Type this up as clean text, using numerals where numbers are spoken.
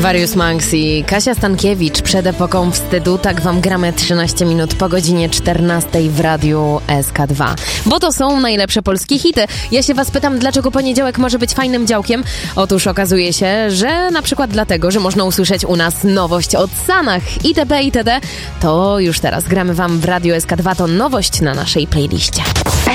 Warius Manx i Kasia Stankiewicz przed epoką wstydu. Tak wam gramy 13 minut po godzinie 14 w radiu SK2. Bo to są najlepsze polskie hity. Ja się was pytam, dlaczego poniedziałek może być fajnym działkiem? Otóż okazuje się, że na przykład dlatego, że można usłyszeć u nas nowość od Sanach itp. itd. To już teraz gramy wam w radiu SK2. To nowość na naszej playliście.